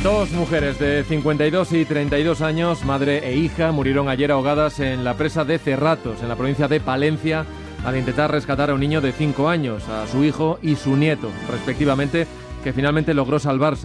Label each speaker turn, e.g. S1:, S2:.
S1: Dos mujeres de 52 y 32 años, madre e hija, murieron ayer ahogadas en la presa de Cerratos, en la provincia de Palencia, al intentar rescatar a un niño de 5 años, a su hijo y su nieto, respectivamente, que finalmente logró salvarse.